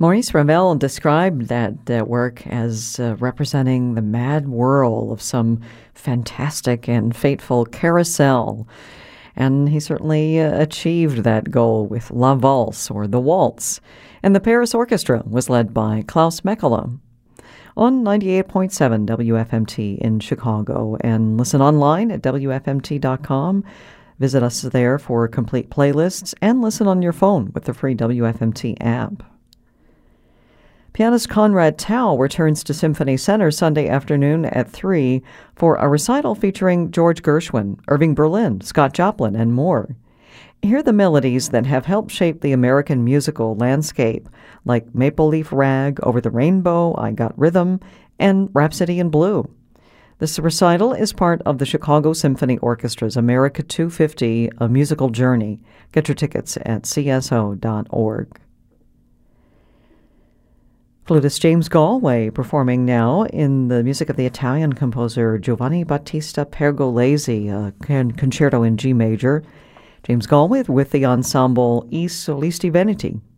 Maurice Ravel described that work as representing the mad whirl of some fantastic and fateful carousel. And he certainly achieved that goal with La Valse, or The Waltz. And the Paris Orchestra was led by Klaus Mekela. On 98.7 WFMT in Chicago, and listen online at WFMT.com. Visit us there for complete playlists, and listen on your phone with the free WFMT app. Pianist Conrad Tao returns to Symphony Center Sunday afternoon at 3 for a recital featuring George Gershwin, Irving Berlin, Scott Joplin, and more. Hear the melodies that have helped shape the American musical landscape, like Maple Leaf Rag, Over the Rainbow, I Got Rhythm, and Rhapsody in Blue. This recital is part of the Chicago Symphony Orchestra's America 250, A Musical Journey. Get your tickets at cso.org. Flutist James Galway performing now in the music of the Italian composer Giovanni Battista Pergolesi, a concerto in G major. James Galway with the ensemble I Solisti Veneti.